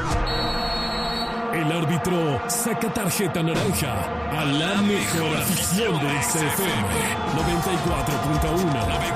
El árbitro saca tarjeta naranja a la mejor afición del CFM 94.1.